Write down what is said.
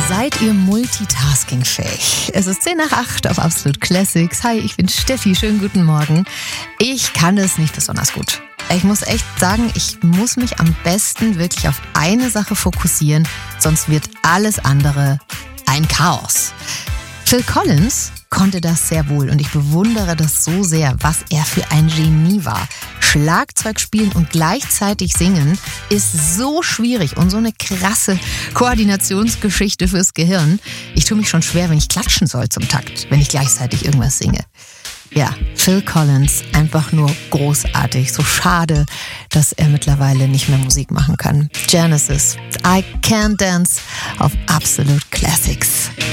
Seid ihr multitaskingfähig? Es ist 7:10 auf Absolute Classics. Hi, ich bin Steffi. Schönen guten Morgen. Ich kann es nicht besonders gut. Ich muss echt sagen, ich muss mich am besten wirklich auf eine Sache fokussieren, sonst wird alles andere ein Chaos. Phil Collins konnte das sehr wohl und ich bewundere das so sehr, was er für ein Genie war. Schlagzeug spielen und gleichzeitig singen ist so schwierig und so eine krasse Koordinationsgeschichte fürs Gehirn. Ich tue mich schon schwer, wenn ich klatschen soll zum Takt, wenn ich gleichzeitig irgendwas singe. Ja, Phil Collins, einfach nur großartig. So schade, dass er mittlerweile nicht mehr Musik machen kann. Genesis, I Can't Dance auf Absolute Classics.